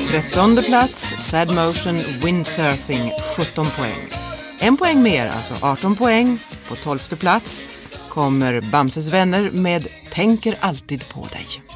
13:e plats, Sad Motion Windsurfing, 17 poäng. En poäng mer, alltså 18 poäng. På 12:e plats kommer Bamses vänner med Tänker alltid på dig.